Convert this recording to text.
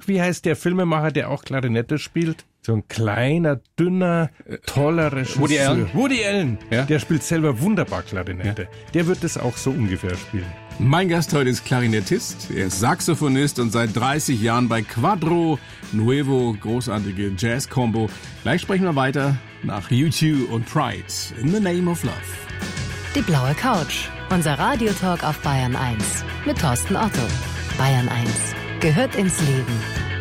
wie heißt der Filmemacher, der auch Klarinette spielt? So ein kleiner, dünner, toller Regisseur. Woody Allen. Ja? Der spielt selber wunderbar Klarinette. Ja. Der wird das auch so ungefähr spielen. Mein Gast heute ist Klarinettist, er ist Saxophonist und seit 30 Jahren bei Quadro Nuevo, großartige Jazz-Combo. Gleich sprechen wir weiter nach U2 und Pride, In the Name of Love. Die blaue Couch, unser Radiotalk auf Bayern 1 mit Thorsten Otto. Bayern 1 gehört ins Leben.